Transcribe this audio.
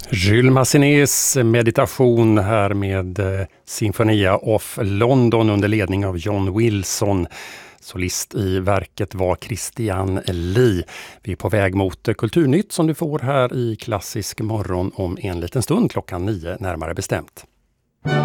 Jules Massenets meditation här med Sinfonia of London under ledning av John Wilson. Solist i verket var Christian Lee. Vi är på väg mot Kulturnytt som du får här i Klassisk morgon om en liten stund, klockan 9 närmare bestämt.